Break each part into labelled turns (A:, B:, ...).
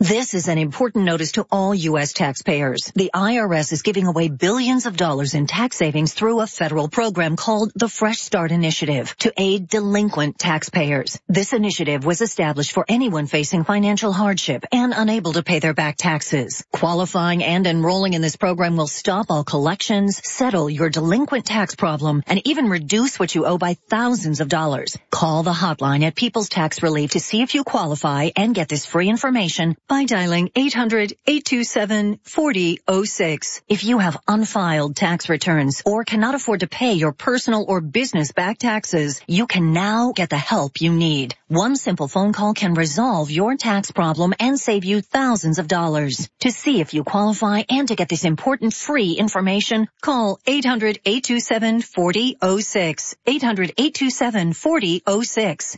A: This is an important notice to all U.S. taxpayers. The IRS is giving away billions of dollars in tax savings through a federal program called the Fresh Start Initiative to aid delinquent taxpayers. This initiative was established for anyone facing financial hardship and unable to pay their back taxes. Qualifying and enrolling in this program will stop all collections, settle your delinquent tax problem, and even reduce what you owe by thousands of dollars. Call the hotline at People's Tax Relief to see if you qualify and get this free information by dialing 800-827-4006. If you have unfiled tax returns or cannot afford to pay your personal or business back taxes, you can now get the help you need. One simple phone call can resolve your tax problem and save you thousands of dollars. To see if you qualify and to get this important free information, call 800-827-4006. 800-827-4006.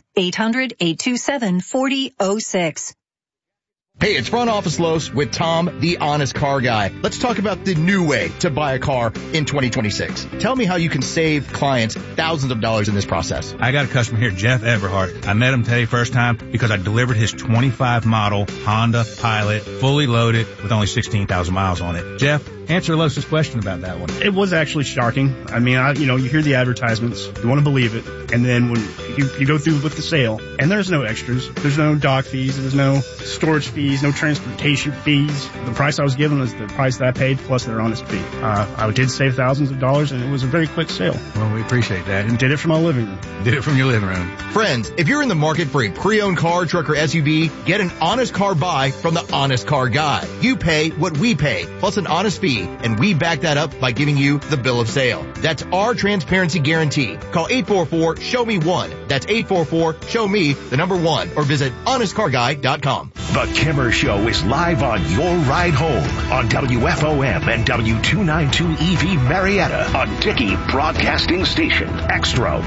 A: 800-827-4006.
B: Hey, it's Front Office Los with Tom, the honest car guy. Let's talk about the new way to buy a car in 2026. Tell me how you can save clients thousands of dollars in this process.
C: I got a customer here, Jeff Everhart. I met him today first time because I delivered his 25 model Honda Pilot, fully loaded with only 16,000 miles on it. Jeff, answer Los's question about that one.
D: It was actually shocking. I mean, you hear the advertisements, you want to believe it, and then when you go through with the sale, and there's no extras, there's no dock fees, there's no storage fees, no transportation fees. The price I was given was the price that I paid plus their honest fee. I did save thousands of dollars, and it was a very quick sale.
C: Well, we appreciate that.
D: And did it from my living room.
C: Did it from your living room.
B: Friends, if you're in the market for a pre-owned car, truck, or SUV, get an honest car buy from the Honest Car Guy. You pay what we pay, plus an honest fee, and we back that up by giving you the bill of sale. That's our transparency guarantee. Call 844-SHOW-ME-1. That's 844-SHOW-ME, the number 1, or visit honestcarguy.com.
E: The Kimmer Show is live on your ride home on WFOM and W292EV Marietta on Dickey Broadcasting Station. Extra.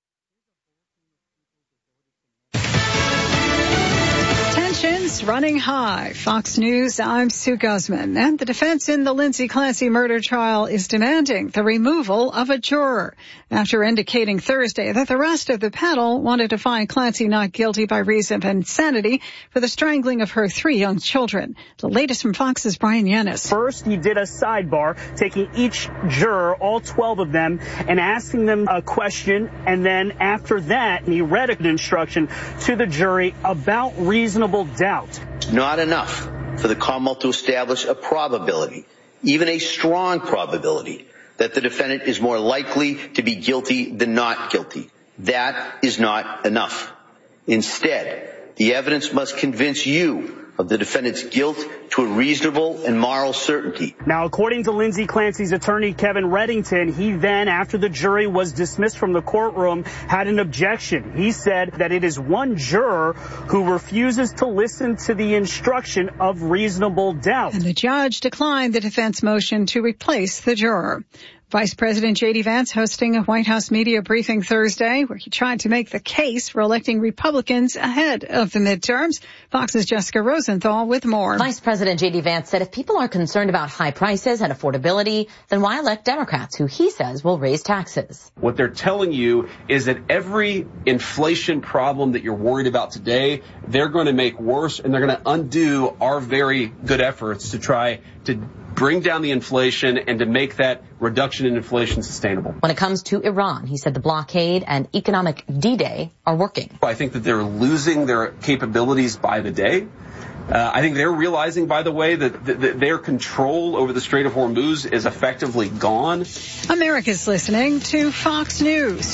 F: Tensions running high. Fox News, I'm Sue Guzman. And the defense in the Lindsay Clancy murder trial is demanding the removal of a juror after indicating Thursday that the rest of the panel wanted to find Clancy not guilty by reason of insanity for the strangling of her 3 young children. The latest from Fox's Brian Yanis.
G: First, he did a sidebar, taking each juror, all 12 of them, and asking them a question. And then after that, he read an instruction to the jury about reasonable doubt.
H: Not enough for the Commonwealth to establish a probability, even a strong probability, that the defendant is more likely to be guilty than not guilty. That is not enough. Instead, the evidence must convince you of the defendant's guilt to a reasonable and moral certainty.
G: Now, according to Lindsay Clancy's attorney, Kevin Reddington, he then, after the jury was dismissed from the courtroom, had an objection. He said that it is one juror who refuses to listen to the instruction of reasonable doubt.
F: And the judge declined the defense motion to replace the juror. Vice President J.D. Vance hosting a White House media briefing Thursday where he tried to make the case for electing Republicans ahead of the midterms. Fox's Jessica Rosenthal with more.
I: Vice President J.D. Vance said if people are concerned about high prices and affordability, then why elect Democrats who he says will raise taxes?
J: What they're telling you is that every inflation problem that you're worried about today, they're going to make worse, and they're going to undo our very good efforts to try to bring down the inflation and to make that reduction in inflation sustainable.
I: When it comes to Iran, he said the blockade and economic D-Day are working.
J: I think that they're losing their capabilities by the day. I think they're realizing, by the way, that their control over the Strait of Hormuz is effectively gone.
F: America's listening to Fox News.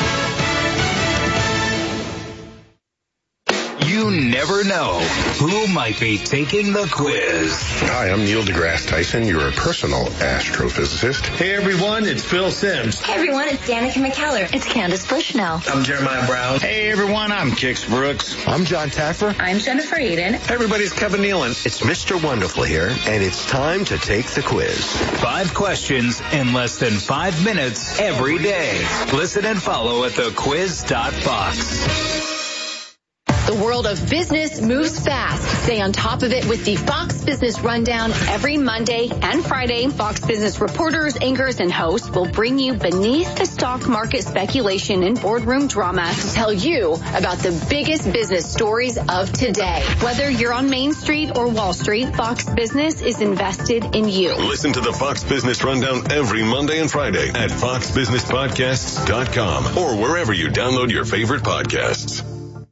K: You never know who might be taking the quiz.
L: Hi, I'm Neil deGrasse Tyson, your personal astrophysicist.
M: Hey everyone, it's Phil Simms.
N: Hey everyone, it's Danica McKellar. It's Candace Bushnell.
M: I'm Jeremiah Brown.
O: Hey everyone, I'm Kix Brooks.
P: I'm John Taffer.
N: I'm Jennifer Aiden.
M: Hey everybody, it's Kevin Nealon.
P: It's Mr. Wonderful here, and it's time to take the quiz.
K: 5 questions in less than 5 minutes every day. Listen and follow at thequiz.fox.
Q: The world of business moves fast. Stay on top of it with the Fox Business Rundown every Monday and Friday. Fox Business reporters, anchors, and hosts will bring you beneath the stock market speculation and boardroom drama to tell you about the biggest business stories of today. Whether you're on Main Street or Wall Street, Fox Business is invested in you.
R: Listen to the Fox Business Rundown every Monday and Friday at foxbusinesspodcasts.com or wherever you download your favorite podcasts.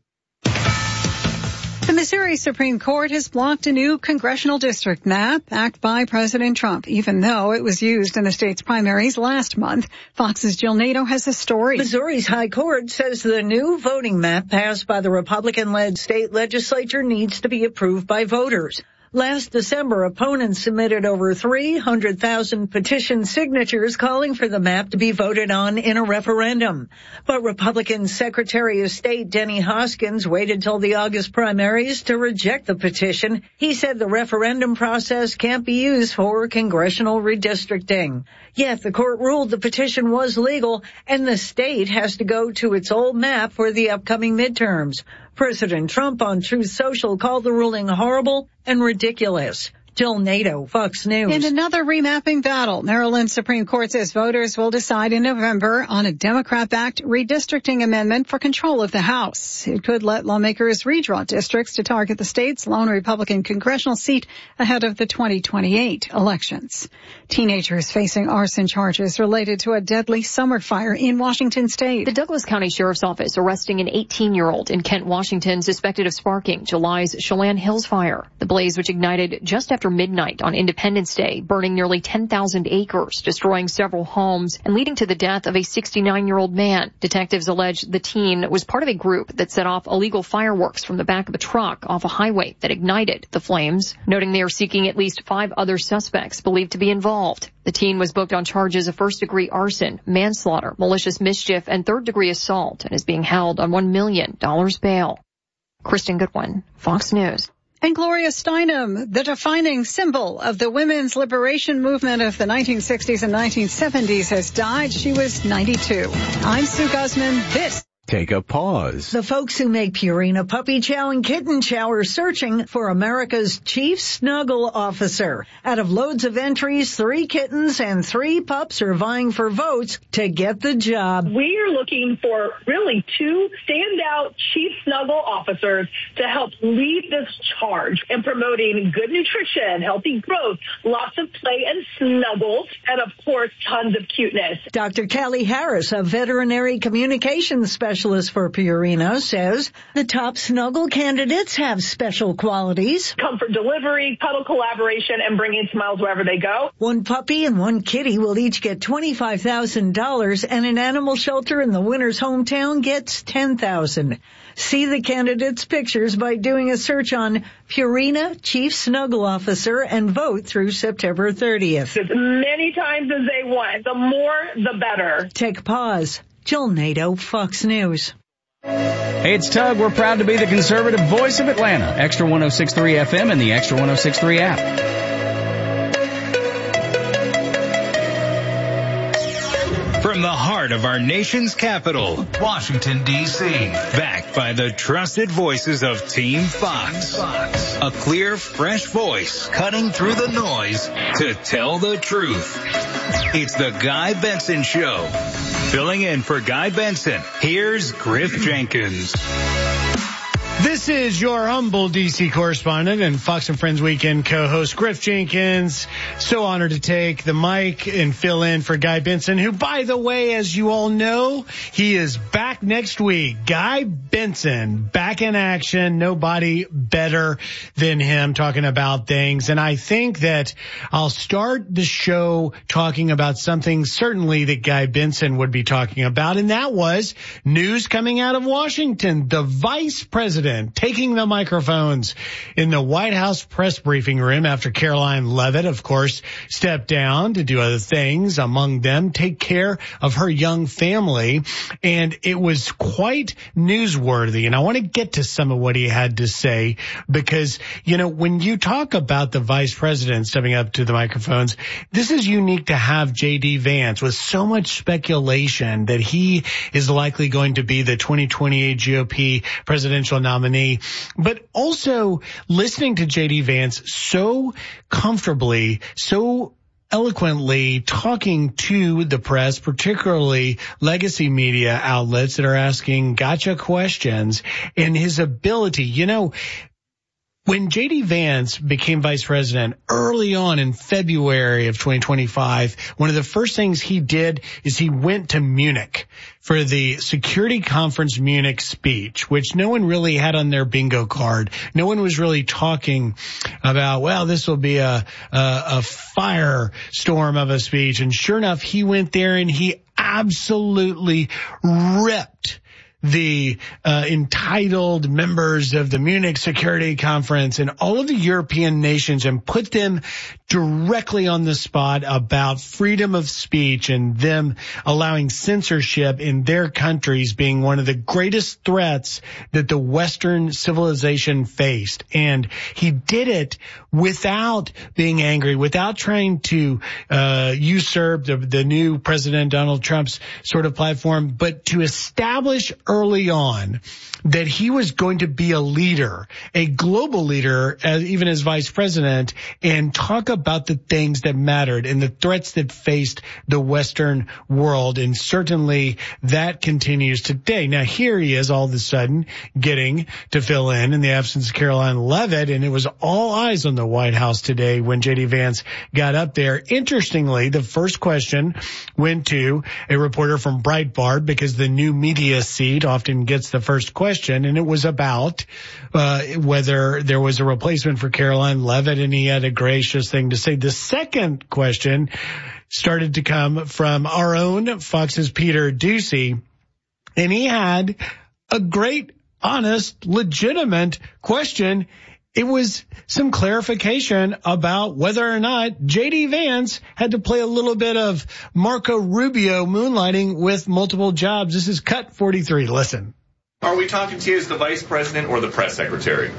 F: The Missouri Supreme Court has blocked a new congressional district map backed by President Trump, even though it was used in the state's primaries last month. Fox's Jill Nato has a story.
S: Missouri's High Court says the new voting map passed by the Republican-led state legislature needs to be approved by voters. Last December, opponents submitted over 300,000 petition signatures calling for the map to be voted on in a referendum. But Republican Secretary of State Denny Hoskins waited till the August primaries to reject the petition. He said the referendum process can't be used for congressional redistricting. Yet the court ruled the petition was legal and the state has to go to its old map for the upcoming midterms. President Trump on Truth Social called the ruling horrible and ridiculous. Jill Nato, Fox News.
F: In another remapping battle, Maryland Supreme Court says voters will decide in November on a Democrat-backed redistricting amendment for control of the House. It could let lawmakers redraw districts to target the state's lone Republican congressional seat ahead of the 2028 elections. Teenagers facing arson charges related to a deadly summer fire in Washington state.
T: The Douglas County Sheriff's Office arresting an 18-year-old in Kent, Washington, suspected of sparking July's Chelan Hills fire. The blaze, which ignited just after midnight on Independence Day, burning nearly 10,000 acres, destroying several homes, and leading to the death of a 69-year-old man. Detectives allege the teen was part of a group that set off illegal fireworks from the back of a truck off a highway that ignited the flames, noting they are seeking at least 5 other suspects believed to be involved. The teen was booked on charges of first-degree arson, manslaughter, malicious mischief, and third-degree assault, and is being held on $1 million bail. Kristen Goodwin, Fox News.
F: And Gloria Steinem, the defining symbol of the women's liberation movement of the 1960s and 1970s, has died. She was 92. I'm Sue Guzman. This.
U: Take a pause.
S: The folks who make Purina Puppy Chow and Kitten Chow are searching for America's chief snuggle officer. Out of loads of entries, 3 kittens and 3 pups are vying for votes to get the job.
V: We are looking for really 2 standout chief snuggle officers to help lead this charge in promoting good nutrition, healthy growth, lots of play and snuggles, and of course, tons of cuteness.
S: Dr. Callie Harris, a veterinary communications specialist for Purina, says the top snuggle candidates have special qualities.
V: Comfort delivery, cuddle collaboration, and bringing smiles wherever they go.
S: 1 puppy and 1 kitty will each get $25,000, and an animal shelter in the winner's hometown gets $10,000. See the candidates' pictures by doing a search on Purina Chief Snuggle Officer and vote through September 30th.
V: As many times as they want. The more, the better.
S: Take pause. Jill Nato, Fox News.
W: Hey, it's Tug. We're proud to be the conservative voice of Atlanta. Extra 106.3 FM and the Extra 106.3 app.
K: From the heart of our nation's capital, Washington, D.C., backed by the trusted voices of Team Fox. A clear, fresh voice cutting through the noise to tell the truth. It's the Guy Benson Show. Filling in for Guy Benson, here's Griff Jenkins.
X: This is your humble D.C. correspondent and Fox and Friends Weekend co-host, Griff Jenkins. So honored to take the mic and fill in for Guy Benson, who, by the way, as you all know, he is back next week. Guy Benson, back in action. Nobody better than him talking about things. And I think that I'll start the show talking about something certainly that Guy Benson would be talking about, and that was news coming out of Washington. The vice president taking the microphones in the White House press briefing room after Caroline Leavitt, of course, stepped down to do other things, among them take care of her young family. And it was quite newsworthy. And I want to get to some of what he had to say because, you know, when you talk about the vice president stepping up to the microphones, this is unique to have J.D. Vance with so much speculation that he is likely going to be the 2028 GOP presidential nominee nominee, but also listening to J.D. Vance so comfortably, so eloquently talking to the press, particularly legacy media outlets that are asking gotcha questions, and his ability, when J.D. Vance became vice president early on in February of 2025, one of the first things he did is he went to Munich for the Security Conference Munich speech, which no one really had on their bingo card. No one was really talking about, well, this will be a firestorm of a speech. And sure enough, he went there and he absolutely ripped the entitled members of the Munich Security Conference and all of the European nations and put them directly on the spot about freedom of speech and them allowing censorship in their countries being one of the greatest threats that the Western civilization faced. And he did it without being angry, without trying to usurp the new President Donald Trump's sort of platform, but to establish early on that he was going to be a leader, a global leader, even as vice president, and talk about the things that mattered and the threats that faced the Western world. And certainly that continues today. Now, here he is all of a sudden getting to fill in the absence of Caroline Leavitt, and it was all eyes on the White House today when J.D. Vance got up there. Interestingly, the first question went to a reporter from Breitbart because the new media seat often gets the first question, and it was about whether there was a replacement for Caroline Leavitt, and he had a gracious thing to say. The second question started to come from our own Fox's Peter Doocy, and he had a great, honest, legitimate question. It was some clarification about whether or not J.D. Vance had to play a little bit of Marco Rubio moonlighting with multiple jobs. This is Cut 43. Listen.
A: Are we talking to you as the vice president or the press secretary?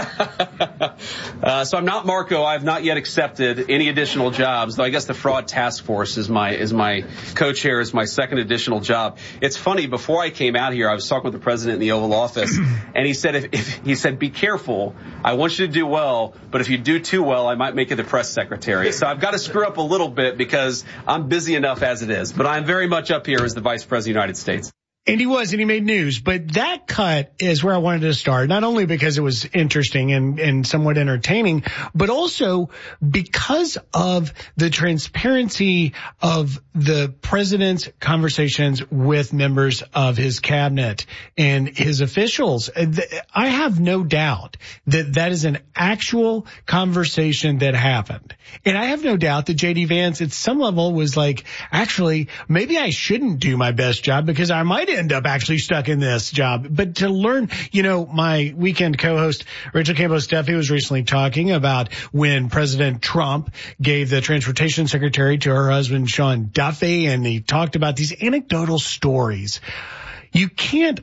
J: So I'm not Marco. I've not yet accepted any additional jobs, though I guess the fraud task force is my co-chair, is my second additional job. It's funny, before I came out here, I was talking with the president in the Oval Office, and he said, he said, be careful. I want you to do well, but if you do too well, I might make you the press secretary. So I've got to screw up a little bit because I'm busy enough as it is, but I'm very much up here as the vice president of the United States.
X: And he was, and he made news. But that cut is where I wanted to start, not only because it was interesting and somewhat entertaining, but also because of the transparency of the president's conversations with members of his cabinet and his officials. I have no doubt that that is an actual conversation that happened. And I have no doubt that J.D. Vance at some level was like, actually, maybe I shouldn't do my best job because I might end up actually stuck in this job. But to learn, my weekend co-host, Rachel Campos-Duffy, was recently talking about when President Trump gave the transportation secretary to her husband, Sean Duffy, and he talked about these anecdotal stories. You can't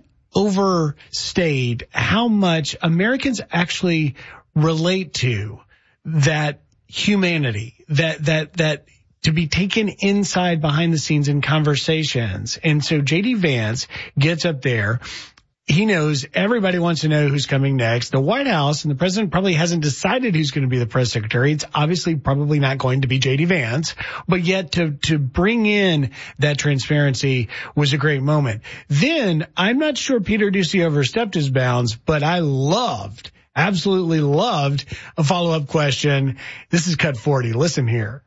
X: overstate how much Americans actually relate to that humanity, that to be taken inside behind the scenes in conversations. And so J.D. Vance gets up there. He knows everybody wants to know who's coming next. The White House and the president probably hasn't decided who's going to be the press secretary. It's obviously probably not going to be J.D. Vance, but yet to bring in that transparency was a great moment. Then I'm not sure Peter Doocy overstepped his bounds, but I absolutely loved a follow-up question. This is Cut 40. Listen here.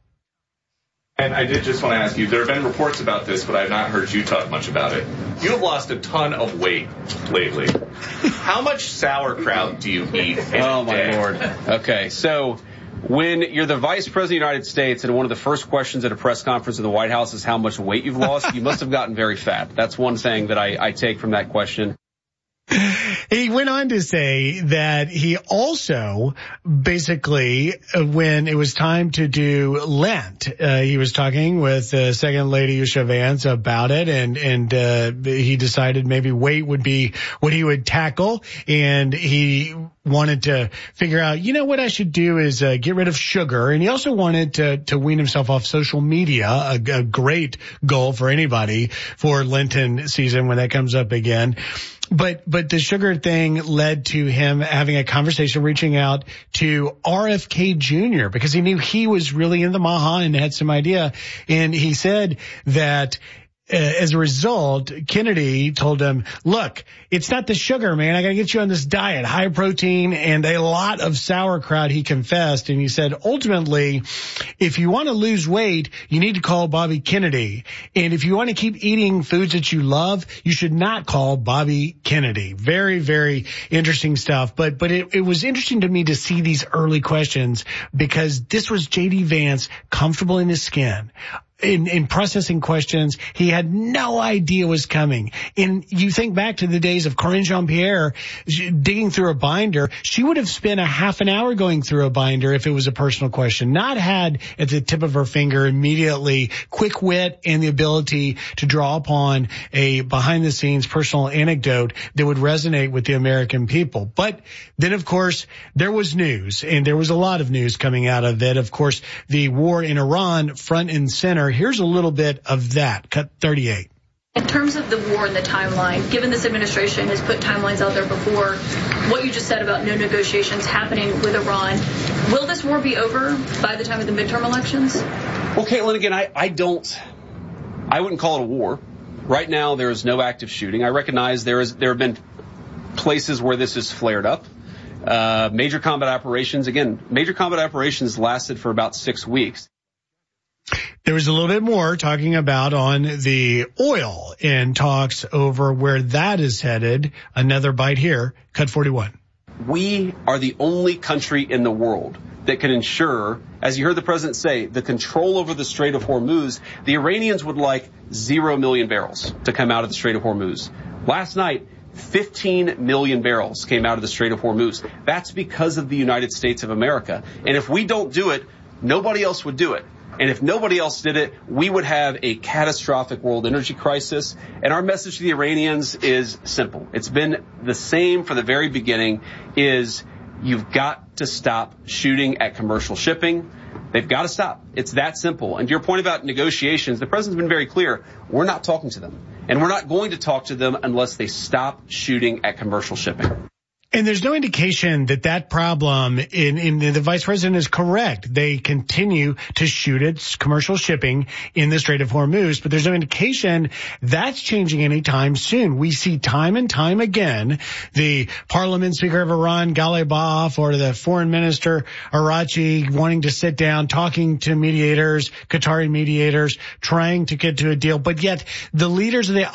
A: And I did just want to ask you, there have been reports about this, but I've not heard you talk much about it. You have lost a ton of weight lately. How much sauerkraut do you eat in a day?
J: Oh, my Lord. Okay, so when you're the vice president of the United States and one of the first questions at a press conference in the White House is how much weight you've lost, you must have gotten very fat. That's one thing that I take from that question.
X: He went on to say that he also basically, when it was time to do Lent, he was talking with Second Lady Usha Vance about it, and he decided maybe weight would be what he would tackle, and he wanted to figure out, what I should do is get rid of sugar. And he also wanted to wean himself off social media, a great goal for anybody for Lenten season when that comes up again. But the sugar thing led to him having a conversation, reaching out to RFK Jr. because he knew he was really in the Maha and had some idea. And he said that as a result, Kennedy told him, look, it's not the sugar, man. I got to get you on this diet, high protein and a lot of sauerkraut, he confessed. And he said, ultimately, if you want to lose weight, you need to call Bobby Kennedy. And if you want to keep eating foods that you love, you should not call Bobby Kennedy. Very, very interesting stuff. But it was interesting to me to see these early questions because this was J.D. Vance comfortable in his skin. In processing questions, he had no idea was coming. And you think back to the days of Corinne Jean-Pierre digging through a binder. She would have spent a half an hour going through a binder if it was a personal question, not had at the tip of her finger immediately quick wit and the ability to draw upon a behind-the-scenes personal anecdote that would resonate with the American people. But then, of course, there was news, and there was a lot of news coming out of it. Of course, the war in Iran front and center. Here's a little bit of that. Cut 38.
B: In terms of the war and the timeline, given this administration has put timelines out there before, what you just said about no negotiations happening with Iran, will this war be over by the time of the midterm elections?
J: Well, Caitlin, again, I wouldn't call it a war. Right now, there is no active shooting. I recognize there have been places where this has flared up. Major combat operations lasted for about 6 weeks.
X: There was a little bit more talking about on the oil and talks over where that is headed. Another bite here. Cut 41.
J: We are the only country in the world that can ensure, as you heard the president say, the control over the Strait of Hormuz. The Iranians would like 0 million barrels to come out of the Strait of Hormuz. Last night, 15 million barrels came out of the Strait of Hormuz. That's because of the United States of America. And if we don't do it, nobody else would do it. And if nobody else did it, we would have a catastrophic world energy crisis. And our message to the Iranians is simple. It's been the same for the very beginning, is you've got to stop shooting at commercial shipping. They've got to stop. It's that simple. And to your point about negotiations, the president's been very clear. We're not talking to them. And we're not going to talk to them unless they stop shooting at commercial shipping.
X: And there's no indication that problem in the vice president is correct. They continue to shoot at commercial shipping in the Strait of Hormuz, but there's no indication that's changing anytime soon. We see time and time again the parliament speaker of Iran, Ghalibaf, or the foreign minister, Arachi, wanting to sit down, talking to mediators, Qatari mediators, trying to get to a deal. But yet the leaders of the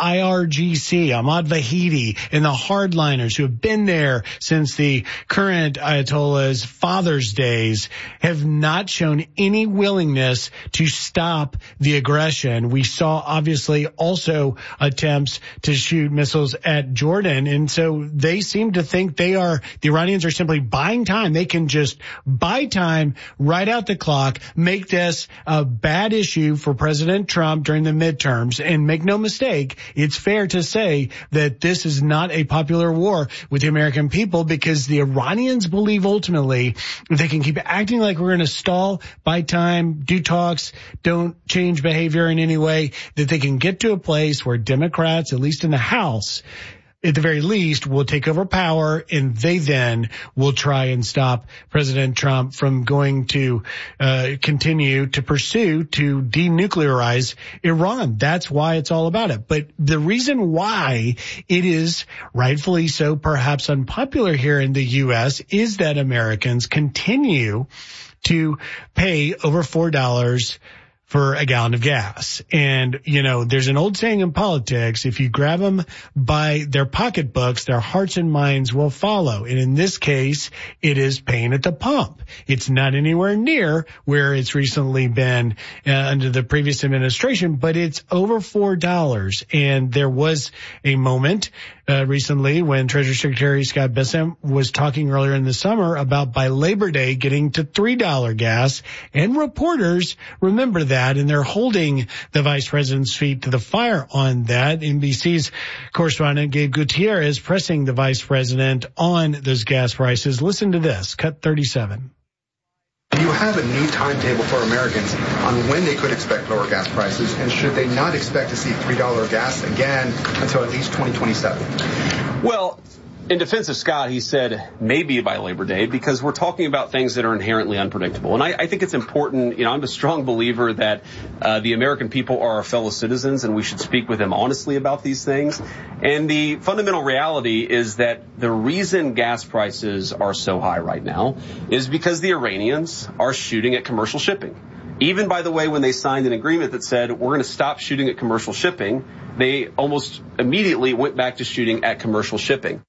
X: IRGC, Ahmad Vahidi, and the hardliners who have been there since the current Ayatollah's father's days have not shown any willingness to stop the aggression. We saw obviously also attempts to shoot missiles at Jordan. And so they seem to think the Iranians are simply buying time. They can just buy time, ride out the clock, make this a bad issue for President Trump during the midterms. And make no mistake, it's fair to say that this is not a popular war with the American people, because the Iranians believe ultimately if they can keep acting like we're going to stall, buy time, do talks, don't change behavior in any way, that they can get to a place where Democrats, at least in the House, at the very least, will take over power, and they then will try and stop President Trump from going to continue to pursue to denuclearize Iran. That's why it's all about it. But the reason why it is rightfully so perhaps unpopular here in the U.S. is that Americans continue to pay over $4 for a gallon of gas. And, there's an old saying in politics, if you grab them by their pocketbooks, their hearts and minds will follow. And in this case, it is paying at the pump. It's not anywhere near where it's recently been under the previous administration, but it's over $4. And there was a moment recently when Treasury Secretary Scott Bessent was talking earlier in the summer about by Labor Day getting to $3 gas. And reporters remember that, and they're holding the vice president's feet to the fire on that. NBC's correspondent Gabe Gutierrez pressing the vice president on those gas prices. Listen to this. Cut 37.
C: Do you have a new timetable for Americans on when they could expect lower gas prices, and should they not expect to see $3 gas again until at least 2027?
J: Well, in defense of Scott, he said maybe by Labor Day because we're talking about things that are inherently unpredictable. And I think it's important, I'm a strong believer that the American people are our fellow citizens and we should speak with them honestly about these things. And the fundamental reality is that the reason gas prices are so high right now is because the Iranians are shooting at commercial shipping. Even, by the way, when they signed an agreement that said we're going to stop shooting at commercial shipping, they almost immediately went back to shooting at commercial shipping.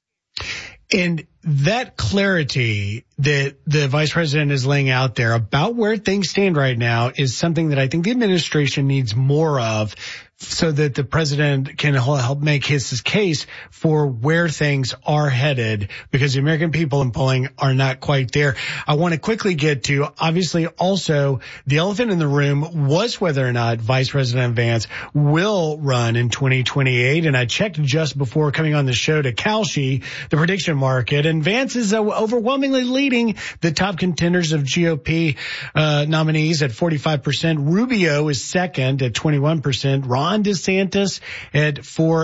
X: And that clarity that the vice president is laying out there about where things stand right now is something that I think the administration needs more of so that the president can help make his case for where things are headed, because the American people in polling are not quite there. I want to quickly get to, obviously, also the elephant in the room was whether or not Vice President Vance will run in 2028. And I checked just before coming on the show to Kalshi, the prediction market, and Vance is overwhelmingly leading the top contenders of GOP nominees at 45%. Rubio is second at 21%. Ron DeSantis at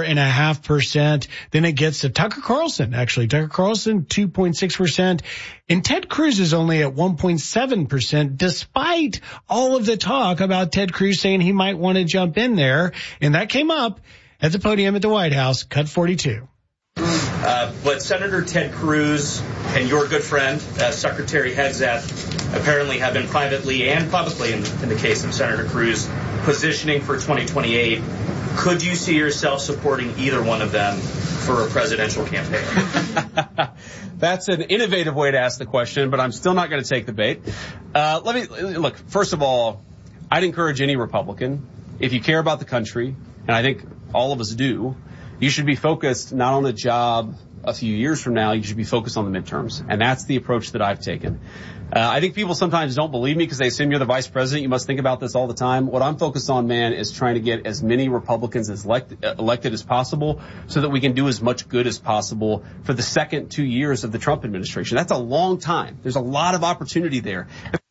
X: 4.5%. Then it gets to Tucker Carlson, actually. Tucker Carlson, 2.6%. And Ted Cruz is only at 1.7%, despite all of the talk about Ted Cruz saying he might want to jump in there. And that came up at the podium at the White House, cut 42.
D: But Senator Ted Cruz and your good friend, Secretary Hegseth, apparently have been privately and publicly, in the case of Senator Cruz, positioning for 2028. Could you see yourself supporting either one of them for a presidential campaign?
J: That's an innovative way to ask the question, but I'm still not going to take the bait. Look, first of all, I'd encourage any Republican, if you care about the country, and I think all of us do, you should be focused not on a job a few years from now, you should be focused on the midterms. And that's the approach that I've taken. I think people sometimes don't believe me because they assume you're the vice president. You must think about this all the time. What I'm focused on, man, is trying to get as many Republicans as elected as possible so that we can do as much good as possible for the second 2 years of the Trump administration. That's a long time. There's a lot of opportunity there.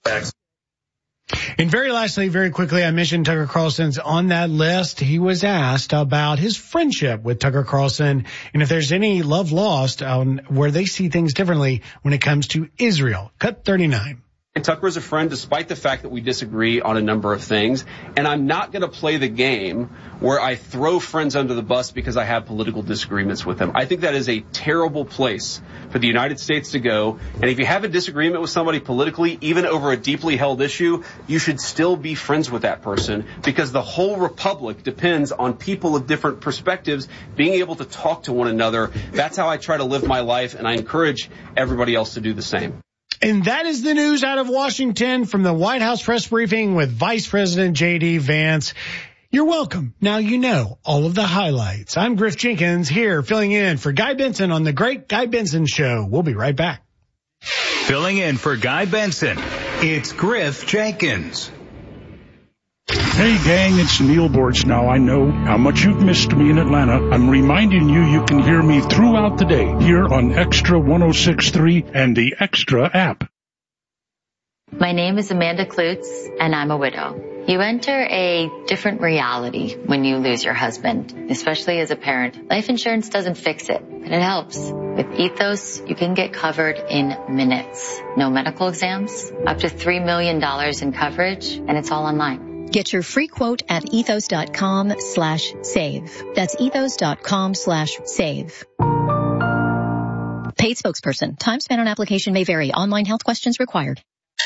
X: And very lastly, very quickly, I mentioned Tucker Carlson's on that list. He was asked about his friendship with Tucker Carlson and if there's any love lost on where they see things differently when it comes to Israel. Cut 39.
J: And Tucker is a friend despite the fact that we disagree on a number of things. And I'm not going to play the game where I throw friends under the bus because I have political disagreements with them. I think that is a terrible place for the United States to go. And if you have a disagreement with somebody politically, even over a deeply held issue, you should still be friends with that person because the whole republic depends on people of different perspectives being able to talk to one another. That's how I try to live my life, and I encourage everybody else to do the same.
X: And that is the news out of Washington from the White House press briefing with Vice President J.D. Vance. You're welcome. Now you know all of the highlights. I'm Griff Jenkins here filling in for Guy Benson on The Great Guy Benson Show. We'll be right back.
K: Filling in for Guy Benson, it's Griff Jenkins.
E: Hey gang, it's Neil Bortz. Now I know how much you've missed me in Atlanta. I'm reminding you can hear me throughout the day here on Extra 106.3 and the Extra app.
H: My name is Amanda Klutz, and I'm a widow. You enter a different reality when you lose your husband, especially as a parent. Life insurance doesn't fix it, but it helps. With Ethos, you can get covered in minutes. No medical exams, up to $3 million in coverage, and it's all online.
U: Get your free quote at ethos.com/save. That's ethos.com/save. Paid spokesperson. Time spent on application may vary. Online health questions required.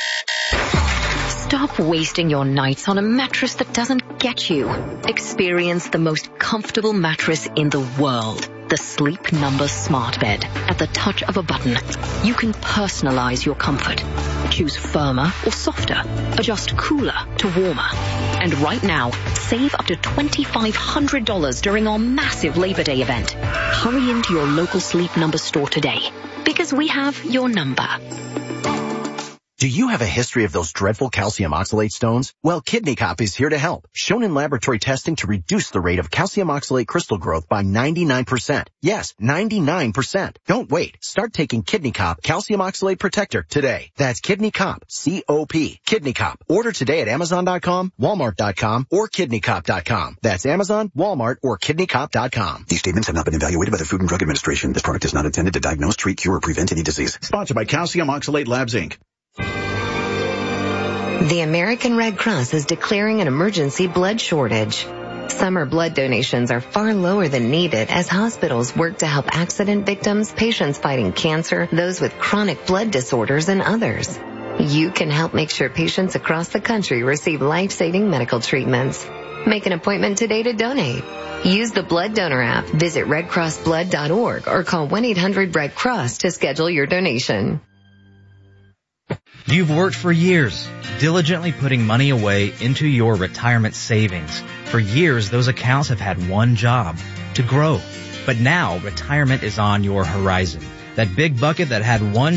Y: Stop wasting your nights on a mattress that doesn't get you. Experience the most comfortable mattress in the world. The Sleep Number Smart Bed. At the touch of a button, you can personalize your comfort. Choose firmer or softer. Adjust cooler to warmer. And right now, save up to $2,500 during our massive Labor Day event. Hurry into your local Sleep Number store today, because we have your number.
G: Do you have a history of those dreadful calcium oxalate stones? Well, Kidney Cop is here to help. Shown in laboratory testing to reduce the rate of calcium oxalate crystal growth by 99%. Yes, 99%. Don't wait. Start taking Kidney Cop Calcium Oxalate Protector today. That's Kidney Cop, C-O-P. Kidney Cop. Order today at Amazon.com, Walmart.com, or KidneyCop.com. That's Amazon, Walmart, or KidneyCop.com.
I: These statements have not been evaluated by the Food and Drug Administration. This product is not intended to diagnose, treat, cure, or prevent any disease.
L: Sponsored by Calcium Oxalate Labs, Inc.
N: The American Red Cross is declaring an emergency blood shortage. Summer blood donations are far lower than needed as hospitals work to help accident victims, patients fighting cancer, those with chronic blood disorders, and others. You can help make sure patients across the country receive life-saving medical treatments. Make an appointment today to donate. Use the Blood Donor app, visit redcrossblood.org, or call 1-800-RED-CROSS to schedule your donation.
O: You've worked for years, diligently putting money away into your retirement savings. For years, those accounts have had one job, to grow. But now, retirement is on your horizon. That big bucket that had one